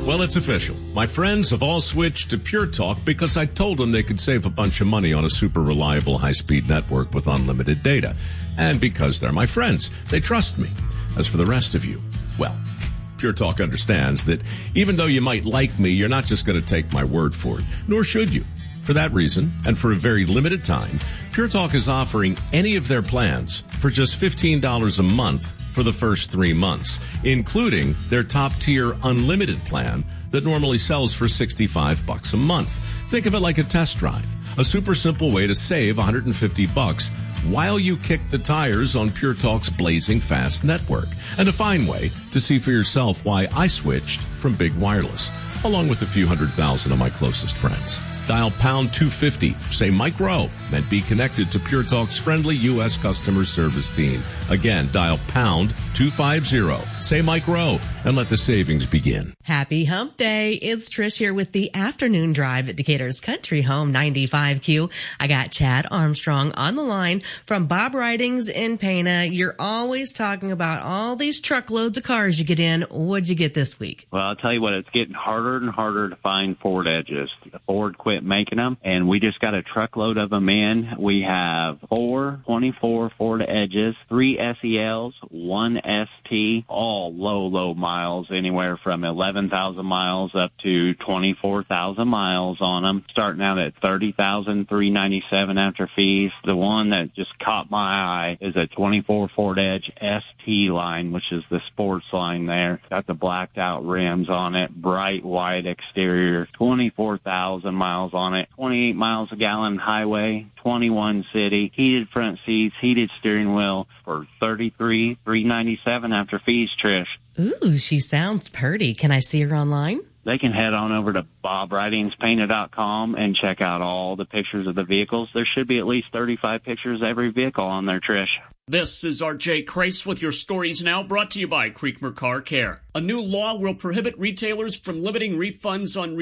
Well, it's official. My friends have all switched to Pure Talk because I told them they could save a bunch of money on a super reliable high-speed network with unlimited data. And because they're my friends, they trust me. As for the rest of you, well, Pure Talk understands that even though you might like me, you're not just going to take my word for it, nor should you. For that reason, and for a very limited time, Pure Talk is offering any of their plans for just $15 a month for the first 3 months, including their top-tier unlimited plan that normally sells for $65 a month. Think of it like a test drive, a super simple way to save $150 while you kick the tires on Pure Talk's blazing fast network, and a fine way to see for yourself why I switched from Big Wireless, along with a few 100,000 of my closest friends. Dial pound 250, say Mike Rowe, and be connected to Pure Talk's friendly U.S. customer service team. Again, dial pound 250, say Mike Rowe, and let the savings begin. Happy Hump Day. It's Trish here with the afternoon drive at Decatur's Country Home 95Q. I got Chad Armstrong on the line from Bob Ridings in Pana. You're always talking about all these truckloads of cars you get in. What'd you get this week? Well, I'll tell you what, it's getting harder and harder to find Ford Edges. Ford quit making them, and we just got a truckload of them in. We have 24 Ford Edges, 3 SELs, 1 ST, all low miles, anywhere from 11,000 miles up to 24,000 miles on them, starting out at $30,397 after fees. The one that just caught my eye is a 24 Ford Edge ST line, which is the sports line there. Got the blacked out rims on it, bright white exterior, 24,000 miles on it, 28 miles a gallon highway, 21 city, heated front seats, heated steering wheel for $33,397 after fees, Trish. Ooh, she sounds purty. Can I see her online? They can head on over to BobRidingsPainted.com and check out all the pictures of the vehicles. There should be at least 35 pictures of every vehicle on there, Trish. This is R.J. Kreis with your stories now, brought to you by Creekmer Car Care. A new law will prohibit retailers from limiting refunds on